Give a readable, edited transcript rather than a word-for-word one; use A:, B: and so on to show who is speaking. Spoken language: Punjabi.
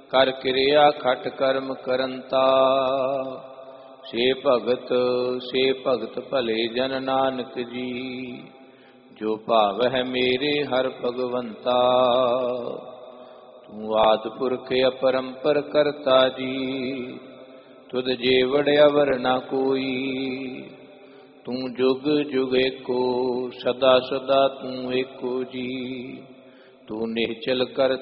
A: ਕਰ ਕਿਰਿਆ ਖਟ ਕਰਮ ਕਰੰਤਾ। ਸੇ ਭਗਤ ਭਲੇ ਜਨ ਨਾਨਕ ਜੀ, ਜੋ ਭਾਵ ਹੈ ਮੇਰੇ ਹਰ ਭਗਵੰਤਾ। ਤੂੰ ਆਦਿ ਪੁਰਖ ਅਪਰੰਪਰ ਕਰਤਾ ਜੀ, ਤੁਧ ਜੇਵੜ ਅਵਰ ਨਾ ਕੋਈ। ਤੂੰ ਜੁਗ ਜੁਗ ਏਕੋ, ਸਦਾ ਸਦਾ ਤੂੰ ਏਕੋ ਜੀ। ਤੂੰ ਨਿਹਚਲ ਕਰ